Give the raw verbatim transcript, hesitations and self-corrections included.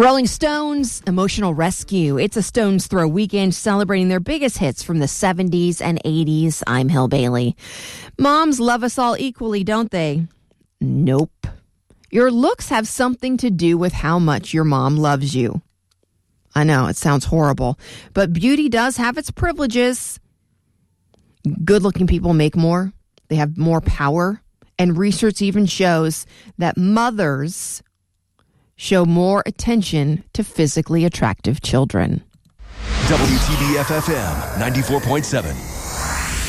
Rolling Stones Emotional Rescue. It's a Stones Throw weekend celebrating their biggest hits from the seventies and eighties. I'm Hill Bailey. Moms love us all equally, don't they? Nope. Your looks have something to do with how much your mom loves you. I know, it sounds horrible, but beauty does have its privileges. Good-looking people make more. They have more power. And research even shows that mothers show more attention to physically attractive children. W T B F F M ninety-four point seven.